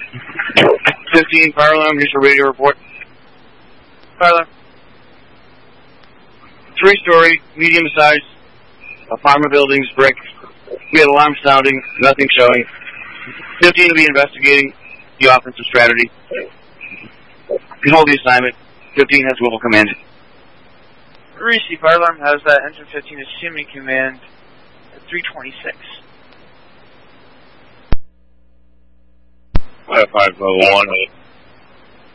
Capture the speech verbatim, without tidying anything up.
fifteen, fire alarm, here's your radio report. Fire alarm. Three-story, medium size, apartment buildings, brick. We had alarm sounding, nothing showing. fifteen to be investigating the offensive strategy. Can hold the assignment. fifteen has Whipple command. Receive. Fire alarm has that. Engine fifteen assuming command at three twenty-six. five five oh one.